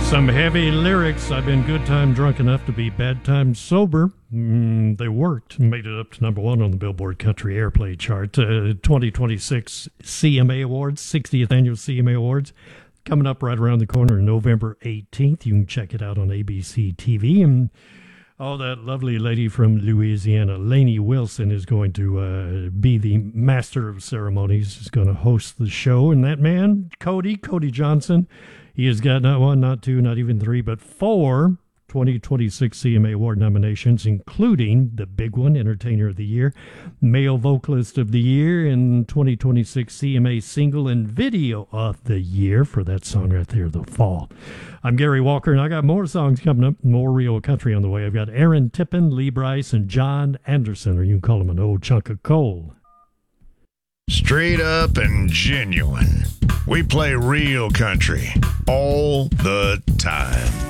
Some heavy lyrics. I've been good time drunk enough to be bad time sober. They worked. Made it up to number one on the Billboard Country Airplay chart. 2026 CMA Awards, 60th Annual CMA Awards, coming up right around the corner, November 18th. You can check it out on ABC TV. And that lovely lady from Louisiana, Lainey Wilson, is going to be the master of ceremonies. Is going to host the show. And that man, Cody Johnson, he has got not one, not two, not even three, but four 2026 CMA Award nominations, including the big one, Entertainer of the Year, Male Vocalist of the Year, and 2026 CMA Single and Video of the Year for that song right there, The Fall. I'm Gary Walker, and I got more songs coming up, more real country on the way. I've got Aaron Tippin, Lee Brice, and John Anderson, or you can call him an old chunk of coal. Straight up and genuine. We play real country all the time.